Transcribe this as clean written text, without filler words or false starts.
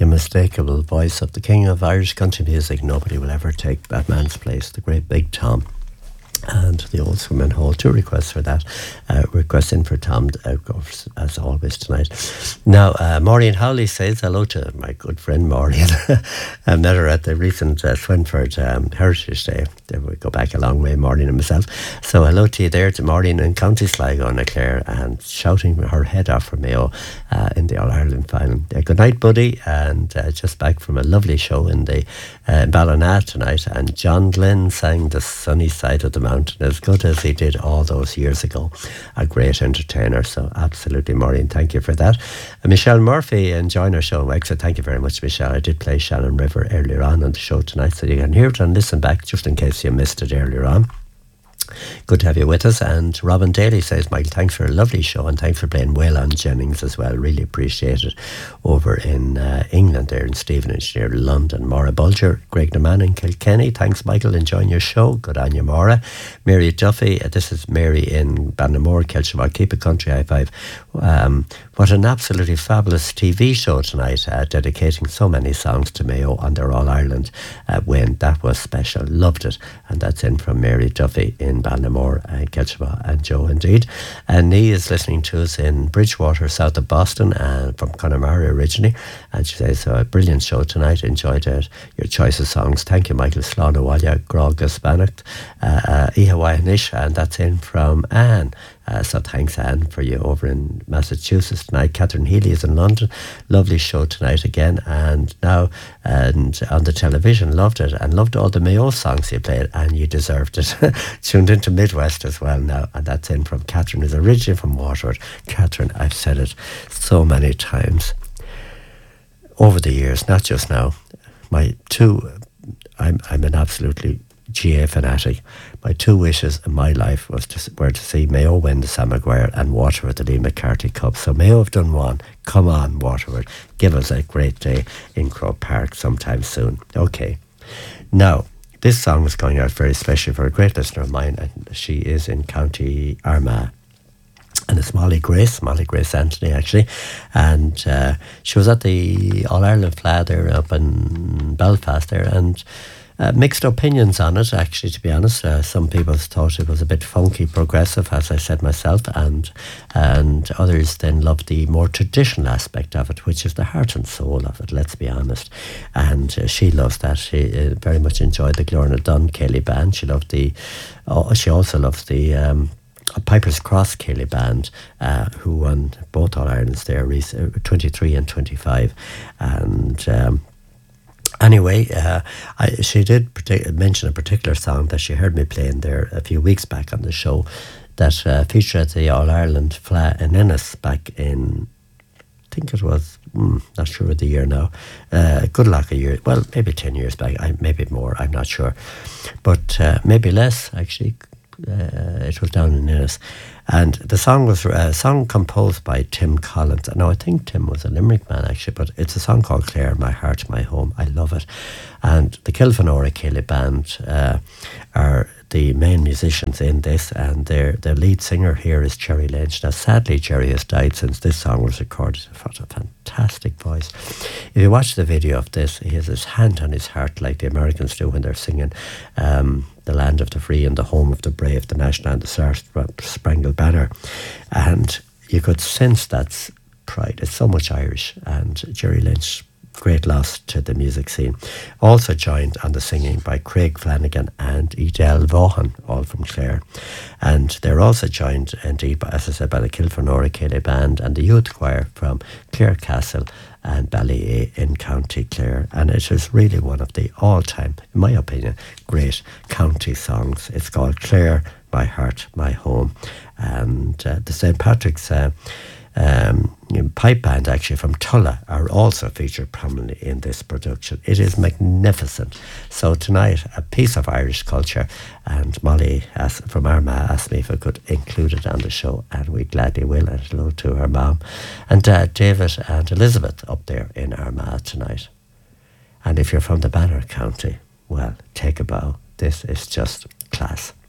unmistakable voice of the king of Irish country music. Nobody will ever take that man's place, the great Big Tom. And the Old Swimming Hole, 2 requests for that. Request in for Tom, as always, tonight. Now, Maureen Howley says hello to my good friend Maureen. I met her at the recent Swinford Heritage Day. There we go back a long way, Maureen and myself. So hello to you there, to Maureen in County Sligo, and Clare, and shouting her head off for Mayo in the All-Ireland final. Good night, buddy, and just back from a lovely show in the Ballina tonight, and John Glenn sang The Sunny Side of the Mountain as good as he did all those years ago. A great entertainer, so absolutely, Maureen, thank you for that. Michelle Murphy enjoying our show in Wexford. Thank you very much, Michelle. I did play Shannon River earlier on the show tonight, so you can hear it and listen back just in case you missed it earlier on. Good to have you with us. And Robin Daly says, Michael, thanks for a lovely show, and thanks for playing well on Jennings as well. Really appreciate it. Over in England there in Stevenage near London. Maura Bulger, Greg Naman in Kilkenny. Thanks, Michael, enjoying your show. Good on you, Maura. Mary Duffy, this is Mary in Bannamore, Kelshawag. Keep it country, high five. What an absolutely fabulous TV show tonight, dedicating so many songs to Mayo on their All-Ireland win. That was special. Loved it. And that's in from Mary Duffy in Bannamore, Kelshawag, and Joe indeed. And Nee is listening to us in Bridgewater, south of Boston, from Connemara originally. And she says, a brilliant show tonight. Enjoyed your choice of songs. Thank you, Michael. Slán Walya, Grog Gaspanach, Ihawayanish, and that's in from Anne. So thanks, Anne, for you over in Massachusetts tonight. Catherine Healy is in London. Lovely show tonight again. And now and on the television, loved it, and loved all the Mayo songs you played, and you deserved it. Tuned into Midwest as well now, and that's in from Catherine, who's originally from Waterford. Catherine, I've said it so many times over the years, not just now. I'm an absolutely GA fanatic. My 2 wishes in my life were to see Mayo win the Sam Maguire and Waterford the Lee McCarthy Cup. So Mayo have done one. Come on, Waterford. Give us a great day in Croke Park sometime soon. Okay. Now, this song is going out very special for a great listener of mine, and she is in County Armagh. And it's Molly Grace Anthony, actually. And she was at the All-Ireland Fleadh there up in Belfast there, and mixed opinions on it, actually, to be honest. Some people thought it was a bit funky, progressive, as I said myself, and others then loved the more traditional aspect of it, which is the heart and soul of it, let's be honest. And she loves that. She very much enjoyed the Glorna Dunn Ceilidh Band. She also loves the Piper's Cross Ceilidh Band, who won both All-Irelands there, 23 and 25. And anyway, she did mention a particular song that she heard me playing there a few weeks back on the show that featured at the All-Ireland Fleadh in Ennis back in, I think it was, not sure of the year now, good luck a year, well, maybe 10 years back, maybe more, I'm not sure, but maybe less, actually. It was down in Ennis, and the song was a song composed by Tim Collins. Now, I think Tim was a Limerick man, actually, but it's a song called Clare, My Heart, My Home. I love it. And the Kilfenora Ceilidh Band are the main musicians in this, and their lead singer here is Jerry Lynch. Now, sadly, Jerry has died since this song was recorded. What a fantastic voice. If you watch the video of this, he has his hand on his heart like the Americans do when they're singing The Land of the Free and the Home of the Brave, the national anthem, the Spangled Banner. And you could sense that pride. It's so much Irish. And Jerry Lynch, great loss to the music scene. Also joined on the singing by Craig Flanagan and Edel Vaughan, all from Clare. And they're also joined, indeed, as I said, by the Kilfenora Ceilidh Band and the youth choir from Clare Castle and Ballea in County Clare. And it is really one of the all-time, in my opinion, great county songs. It's called Clare, My Heart, My Home. And the St. Patrick's pipe band, actually, from Tulla, are also featured prominently in this production. It is magnificent. So tonight, a piece of Irish culture, and Molly from Armagh asked me if I could include it on the show, and we gladly will. And hello to her mom and dad, David and Elizabeth, up there in Armagh tonight. And if you're from the Banner County, well, take a bow. This is just class.